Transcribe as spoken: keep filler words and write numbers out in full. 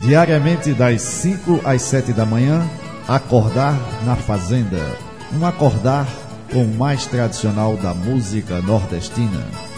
Diariamente das cinco às sete da manhã, Acordar na Fazenda. Um acordar com o mais tradicional da música nordestina.